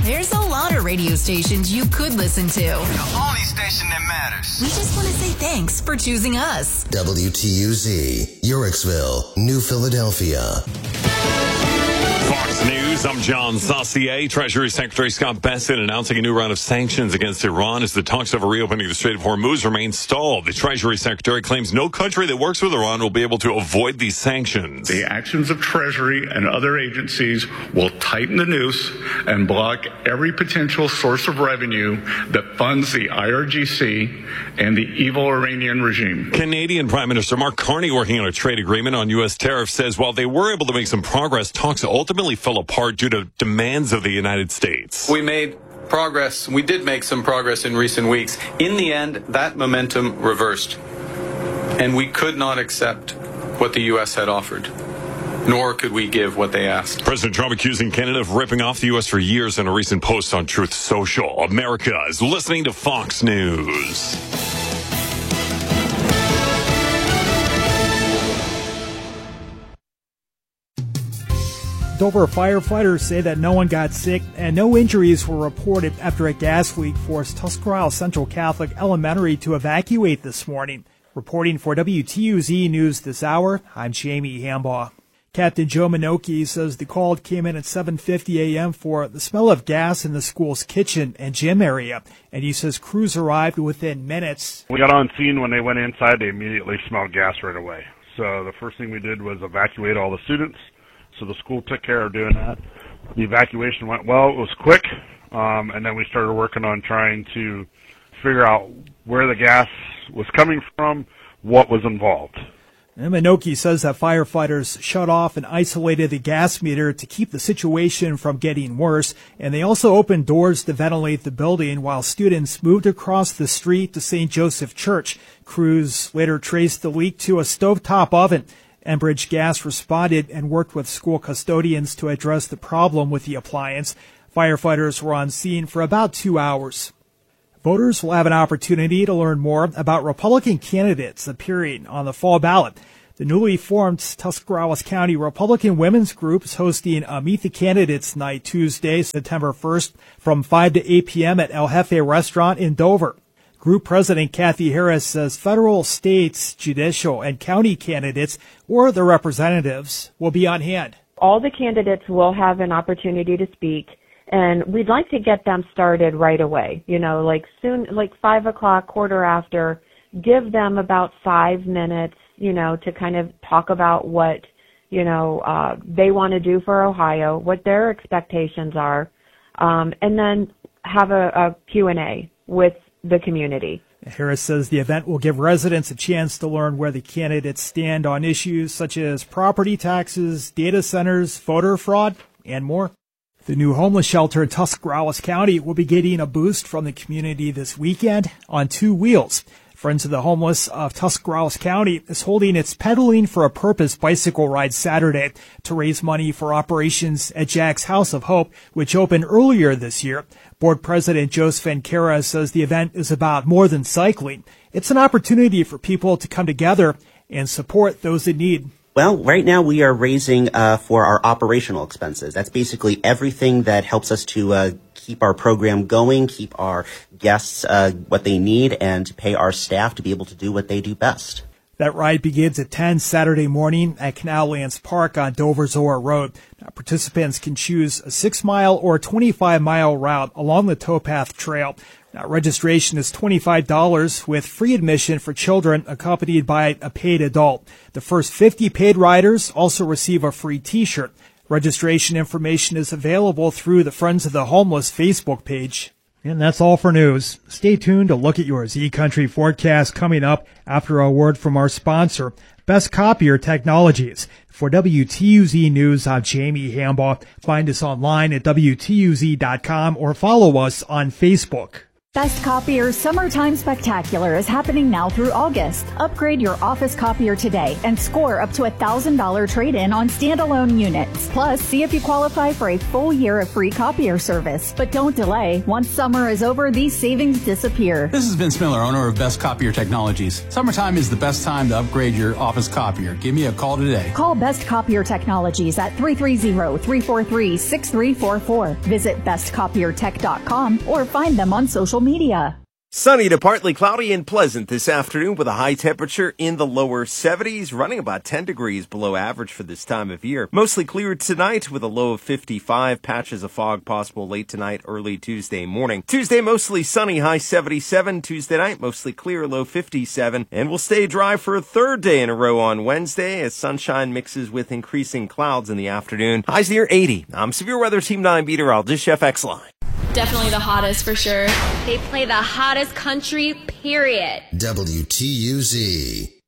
There's a lot of radio stations you could listen to. The only station that matters. We just want to say thanks for choosing us. WTUZ, Yorksville, New Philadelphia. Fox News, I'm John Saucier. Treasury Secretary Scott Bessent announcing a new round of sanctions against Iran as the talks over reopening the Strait of Hormuz remain stalled. The Treasury Secretary claims no country that works with Iran will be able to avoid these sanctions. The actions of Treasury and other agencies will tighten the noose and block every potential source of revenue that funds the IRGC and the evil Iranian regime. Canadian Prime Minister Mark Carney, working on a trade agreement on U.S. tariffs, says while they were able to make some progress, talks ultimately fell apart due to demands of the United States. We made progress. We did make some progress in recent weeks. In the end, that momentum reversed, and we could not accept what the U.S. had offered, nor could we give what they asked. President Trump accusing Canada of ripping off the U.S. for years in a recent post on Truth Social. America is listening to Fox News. Dover firefighters say that no one got sick and no injuries were reported after a gas leak forced Tuscarawas Central Catholic Elementary to evacuate this morning. Reporting for WTUZ News this hour, I'm Jamie Hambaugh. Captain Joe Minoki says the call came in at 7:50 a.m. for the smell of gas in the school's kitchen and gym area, and he says crews arrived within minutes. We got on scene when they went inside. They immediately smelled gas right away. So the first thing we did was evacuate all the students. So the school took care of doing that. The evacuation went well. It was quick. And then we started working on trying to figure out where the gas was coming from, what was involved. And Minoki says that firefighters shut off and isolated the gas meter to keep the situation from getting worse. And they also opened doors to ventilate the building while students moved across the street to St. Joseph Church. Crews later traced the leak to a stovetop oven. Enbridge Gas responded and worked with school custodians to address the problem with the appliance. Firefighters were on scene for about 2 hours. Voters will have an opportunity to learn more about Republican candidates appearing on the fall ballot. The newly formed Tuscarawas County Republican Women's Group is hosting a Meet the Candidates Night Tuesday, September 1st from 5 to 8 p.m. at El Jefe Restaurant in Dover. Group President Kathy Harris says federal, state, judicial, and county candidates or their representatives will be on hand. All the candidates will have an opportunity to speak, and we'd like to get them started right away. Like soon, like 5 o'clock, quarter after, give them about 5 minutes, to kind of talk about what, they want to do for Ohio, what their expectations are, and then have a Q&A with the community. Harris says the event will give residents a chance to learn where the candidates stand on issues such as property taxes, data centers, voter fraud, and more. The new homeless shelter in Tuscarawas County will be getting a boost from the community this weekend on 2 wheels. Friends of the Homeless of Tuscarawas County is holding its Pedaling for a Purpose bicycle ride Saturday to raise money for operations at Jack's House of Hope, which opened earlier this year. Board President Joseph Kara says the event is about more than cycling. It's an opportunity for people to come together and support those in need. Well, right now we are raising for our operational expenses. That's basically everything that helps us to keep our program going, keep our guests what they need, and to pay our staff to be able to do what they do best. That ride begins at 10 Saturday morning at Canal Lands Park on Dover-Zoar Road. Now, participants can choose a 6-mile or 25-mile route along the towpath trail. Now, registration is $25 with free admission for children accompanied by a paid adult. The first 50 paid riders also receive a free T-shirt. Registration information is available through the Friends of the Homeless Facebook page. And that's all for news. Stay tuned to look at your Z-Country forecast coming up after a word from our sponsor, Best Copier Technologies. For WTUZ News, I'm Jamie Hambaugh. Find us online at WTUZ.com or follow us on Facebook. Best Copier Summertime Spectacular is happening now through August. Upgrade your office copier today and score up to $1,000 trade-in on standalone units. Plus, see if you qualify for a full year of free copier service. But don't delay. Once summer is over, these savings disappear. This is Vince Miller, owner of Best Copier Technologies. Summertime is the best time to upgrade your office copier. Give me a call today. Call Best Copier Technologies at 330-343-6344. Visit bestcopiertech.com or find them on social media. Sunny to partly cloudy and pleasant this afternoon with a high temperature in the lower 70s, running about 10 degrees below average for this time of year. Mostly clear tonight with a low of 55. Patches of fog possible late tonight, early Tuesday morning. Tuesday mostly sunny, high 77. Tuesday night mostly clear, low 57. And we'll stay dry for a third day in a row on Wednesday as sunshine mixes with increasing clouds in the afternoon. Highs near 80. I'm Severe Weather Team 9 meteorologist Dish FX Line. Definitely the hottest for sure. They play the hottest country, period. WTUZ.